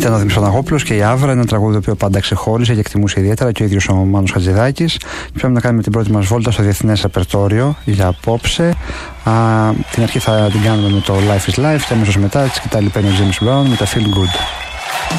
Ήταν ο Δημήτρης Παναγόπουλος και η Άβρα, ένα τραγούδι το οποίο πάντα ξεχώριζε και εκτιμούσε ιδιαίτερα και ο ίδιος ο Μάνος Χατζηδάκης. Πάμε να κάνουμε την πρώτη μας βόλτα στο διεθνές ρεπερτόριο για απόψε. Την αρχή θα την κάνουμε με το Life is Life και αμέσως μετά τη σκητάλη παίρνει ο James Brown με τα Feel Good.